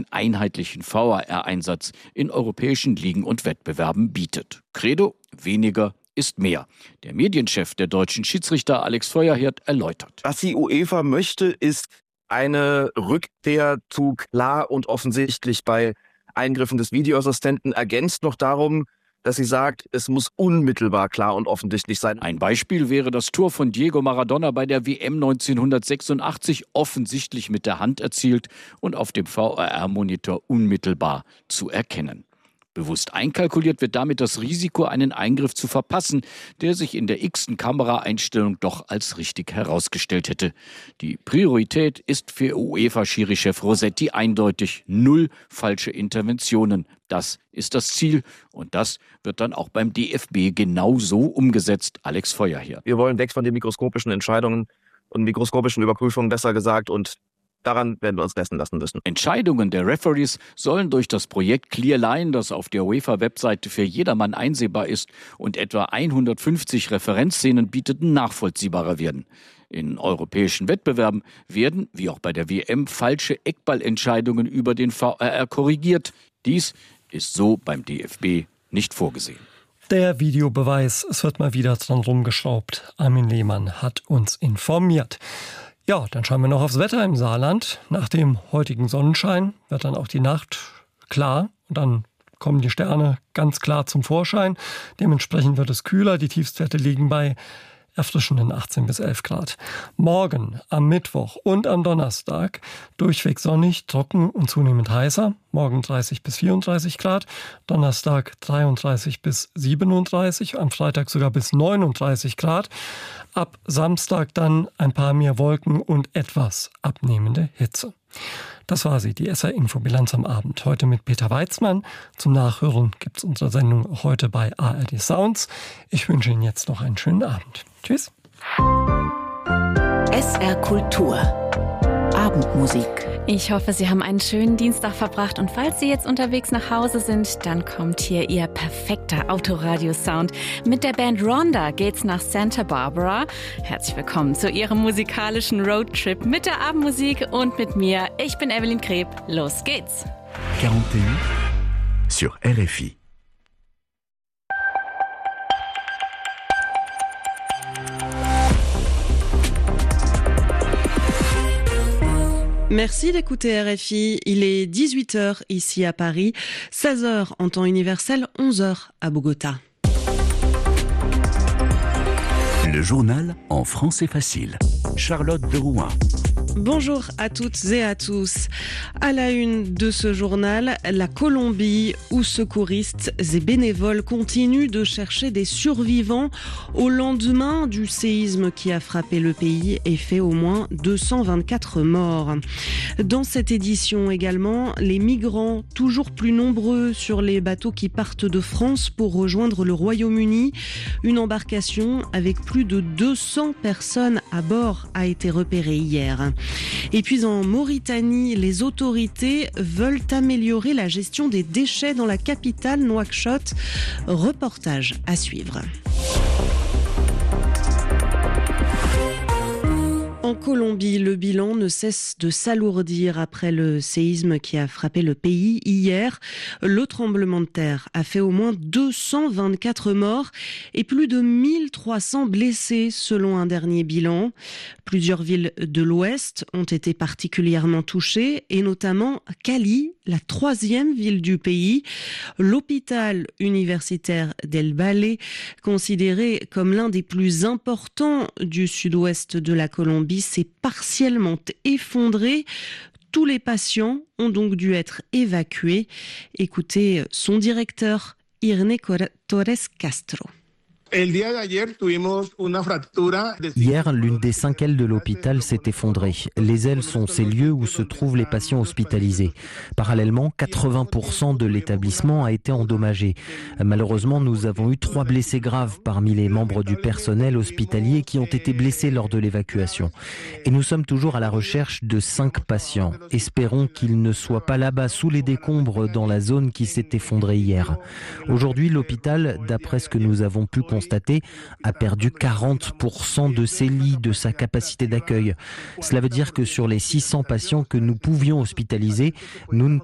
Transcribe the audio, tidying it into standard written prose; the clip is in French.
einheitlichen VAR-Einsatz in europäischen Ligen und Wettbewerben bietet. Credo: weniger ist mehr. Der Medienchef der deutschen Schiedsrichter Alex Feuerherd erläutert. Was die UEFA möchte, ist eine Rückkehr zu klar und offensichtlich bei Eingriffen des Videoassistenten, ergänzt noch darum, dass sie sagt, es muss unmittelbar klar und offensichtlich sein. Ein Beispiel wäre das Tor von Diego Maradona bei der WM 1986, offensichtlich mit der Hand erzielt und auf dem VAR-Monitor unmittelbar zu erkennen. Bewusst einkalkuliert wird damit das Risiko, einen Eingriff zu verpassen, der sich in der x-ten Kameraeinstellung doch als richtig herausgestellt hätte. Die Priorität ist für UEFA-Schiri-Chef Rossetti eindeutig: 0 falsche Interventionen. Das ist das Ziel und das wird dann auch beim DFB genauso umgesetzt. Alex Feuerherd. Wir wollen weg von den mikroskopischen Entscheidungen und mikroskopischen Überprüfungen, besser gesagt, und daran werden wir uns messen lassen müssen. Entscheidungen der Referees sollen durch das Projekt Clear Line, das auf der UEFA-Webseite für jedermann einsehbar ist und etwa 150 Referenzszenen bietet, nachvollziehbarer werden. In europäischen Wettbewerben werden, wie auch bei der WM, falsche Eckballentscheidungen über den VAR korrigiert. Dies ist so beim DFB nicht vorgesehen. Der Videobeweis, es wird mal wieder dran rumgeschraubt. Armin Lehmann hat uns informiert. Ja, dann schauen wir noch aufs Wetter im Saarland. Nach dem heutigen Sonnenschein wird dann auch die Nacht klar und dann kommen die Sterne ganz klar zum Vorschein. Dementsprechend wird es kühler. Die Tiefstwerte liegen bei erfrischenden 18 bis 11 Grad. Morgen, am Mittwoch und am Donnerstag durchweg sonnig, trocken und zunehmend heißer. Morgen 30 bis 34 Grad, Donnerstag 33 bis 37, am Freitag sogar bis 39 Grad. Ab Samstag dann ein paar mehr Wolken und etwas abnehmende Hitze. Das war sie, die SR-Info-Bilanz am Abend. Heute mit Peter Weizmann. Zum Nachhören gibt es unsere Sendung heute bei ARD Sounds. Ich wünsche Ihnen jetzt noch einen schönen Abend. Tschüss. SR Kultur. Abendmusik. Ich hoffe, Sie haben einen schönen Dienstag verbracht und falls Sie jetzt unterwegs nach Hause sind, dann kommt hier Ihr perfekter Autoradio-Sound. Mit der Band Rhonda geht's nach Santa Barbara. Herzlich willkommen zu Ihrem musikalischen Roadtrip mit der Abendmusik und mit mir. Ich bin Evelyn Kreb. Los geht's. 41 sur RFI. Merci d'écouter RFI. Il est 18h ici à Paris, 16h en temps universel, 11h à Bogota. Le journal en français facile. Charlotte de Rouen. Bonjour à toutes et à tous. À la une de ce journal, la Colombie, où secouristes et bénévoles continuent de chercher des survivants au lendemain du séisme qui a frappé le pays et fait au moins 224 morts. Dans cette édition également, les migrants toujours plus nombreux sur les bateaux qui partent de France pour rejoindre le Royaume-Uni. Une embarcation avec plus de 200 personnes à bord a été repérée hier. Et puis en Mauritanie, les autorités veulent améliorer la gestion des déchets dans la capitale Nouakchott. Reportage à suivre. En Colombie, le bilan ne cesse de s'alourdir après le séisme qui a frappé le pays hier. Le tremblement de terre a fait au moins 224 morts et plus de 1300 blessés selon un dernier bilan. Plusieurs villes de l'Ouest ont été particulièrement touchées et notamment Cali, la 3e ville du pays. L'hôpital universitaire d'El Valle, considéré comme l'un des plus importants du sud-ouest de la Colombie, s'est partiellement effondré. Tous les patients ont donc dû être évacués. Écoutez son directeur, Irene Torres Castro. Hier, l'une des 5 ailes de l'hôpital s'est effondrée. Les ailes sont ces lieux où se trouvent les patients hospitalisés. Parallèlement, 80% de l'établissement a été endommagé. Malheureusement, nous avons eu 3 blessés graves parmi les membres du personnel hospitalier qui ont été blessés lors de l'évacuation. Et nous sommes toujours à la recherche de 5 patients. Espérons qu'ils ne soient pas là-bas sous les décombres dans la zone qui s'est effondrée hier. Aujourd'hui, l'hôpital, d'après ce que nous avons pu constaté, a perdu 40% de ses lits, de sa capacité d'accueil. Cela veut dire que sur les 600 patients que nous pouvions hospitaliser, nous ne